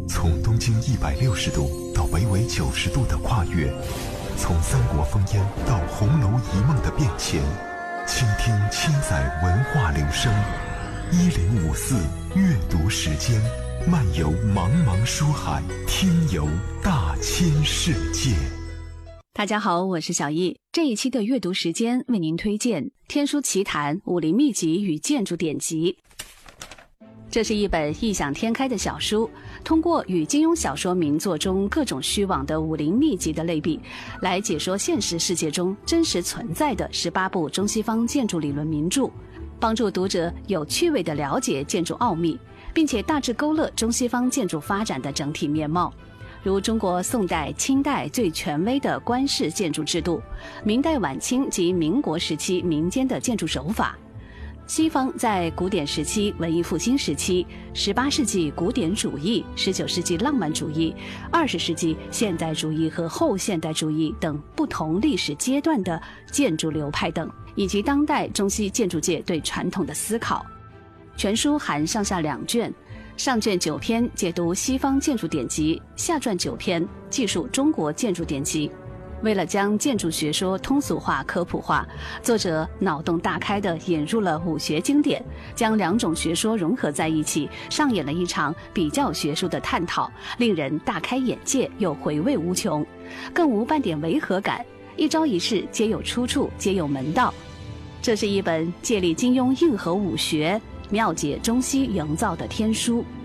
从东经160度到北纬90度的跨越，从三国烽烟到红楼一梦的变迁，倾听千载文化流声。1054阅读时间，漫游茫茫书海，听游大千世界。 大家好，我是小易。这一期的阅读时间为您推荐《天书奇谭：武林秘籍与建筑典籍》。这是一本异想天开的小书，通过与金庸小说名作中各种虚妄的武林秘籍的类比，来解说现实世界中真实存在的18部中西方建筑理论名著，帮助读者有趣味地了解建筑奥秘，并且大致勾勒中西方建筑发展的整体面貌，如中国宋代、清代最权威的官式建筑制度，明代晚清及民国时期民间的建筑手法，西方在古典时期、文艺复兴时期、18世纪古典主义、19世纪浪漫主义、20世纪现代主义和后现代主义等不同历史阶段的建筑流派等，以及当代中西建筑界对传统的思考。全书含上下2卷，上卷9篇解读西方建筑典籍，下卷9篇记述中国建筑典籍。为了将建筑学说通俗化、科普化，作者脑洞大开地引入了武学经典，将2种学说融合在一起，上演了一场比较学术的探讨，令人大开眼界又回味无穷，更无半点违和感，一招一式皆有出处，皆有门道。这是一本借力金庸硬核武学，妙解中西营造的天书。